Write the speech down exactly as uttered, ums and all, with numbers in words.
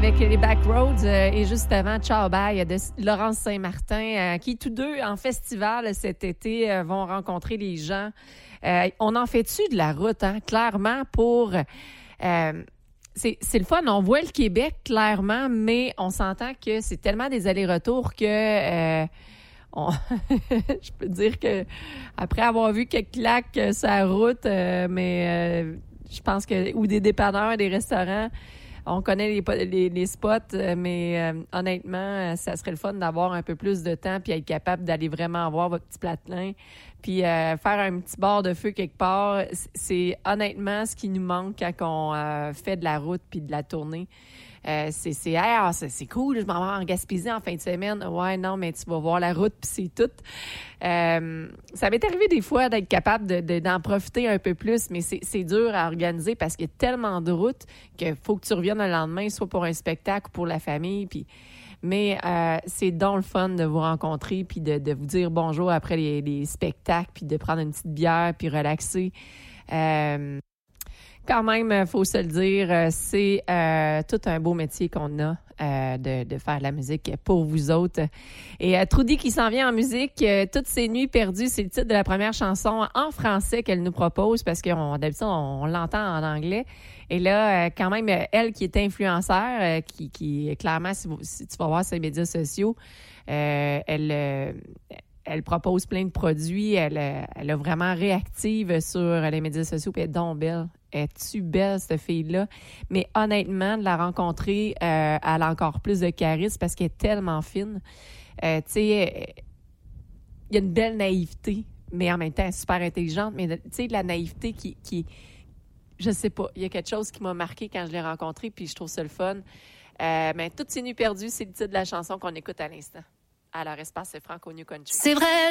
avec les Backroads euh, et juste avant Ciao Bye de Laurence Saint-Martin euh, qui tous deux en festival cet été euh, vont rencontrer les gens. Euh, on en fait-tu de la route, hein? Clairement pour... Euh, c'est, c'est le fun, on voit le Québec clairement, mais on s'entend que c'est tellement des allers-retours que... Euh, On... je peux dire que après avoir vu quelques claques sur la route, euh, mais euh, je pense que ou des dépanneurs, des restaurants, on connaît les, les, les spots, mais euh, honnêtement, ça serait le fun d'avoir un peu plus de temps puis être capable d'aller vraiment voir votre petit platelin puis euh, faire un petit bord de feu quelque part. C'est honnêtement ce qui nous manque quand on euh, fait de la route puis de la tournée. Euh, c'est c'est, hey, ah, c'est c'est cool, je m'en vais en Gaspésie en fin de semaine. Ouais, non, mais tu vas voir la route puis c'est tout. Euh, ça m'est arrivé des fois d'être capable de, de, d'en profiter un peu plus, mais c'est, c'est dur à organiser parce qu'il y a tellement de routes qu'il faut que tu reviennes le lendemain, soit pour un spectacle ou pour la famille. Puis, mais euh, c'est donc le fun de vous rencontrer puis de, de vous dire bonjour après les, les spectacles puis de prendre une petite bière puis relaxer. Euh, Quand même, il faut se le dire, c'est euh, tout un beau métier qu'on a euh, de, de faire de la musique pour vous autres. Et euh, Trudy qui s'en vient en musique, euh, Toutes ces nuits perdues, c'est le titre de la première chanson en français qu'elle nous propose parce que on, d'habitude, on, on l'entend en anglais. Et là, euh, quand même, elle qui est influenceur, euh, qui, qui clairement, si, vous, si tu vas voir ses médias sociaux, euh, elle... Euh, Elle propose plein de produits. Elle, elle est vraiment réactive sur les médias sociaux. Puis elle est donc belle. Es-tu belle, cette fille-là? Mais honnêtement, de la rencontrer, euh, elle a encore plus de charisme parce qu'elle est tellement fine. Euh, tu sais, il y a une belle naïveté, mais en même temps, elle est super intelligente. Mais tu sais, de la naïveté qui, qui... Je sais pas. Il y a quelque chose qui m'a marqué quand je l'ai rencontrée, puis je trouve ça le fun. Euh, mais Toutes ces nuits perdues, c'est le titre de la chanson qu'on écoute à l'instant. Alors, Espace Franco New Country. C'est vrai.